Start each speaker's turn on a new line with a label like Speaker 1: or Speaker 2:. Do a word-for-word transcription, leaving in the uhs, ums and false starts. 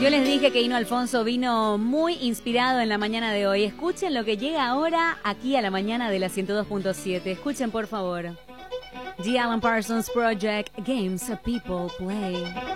Speaker 1: Yo les dije que Hino Alfonso vino muy inspirado en la mañana de hoy. Escuchen lo que llega ahora aquí a la mañana de la ciento dos punto siete. Escuchen, por favor. The Alan Parsons Project, Games People Play.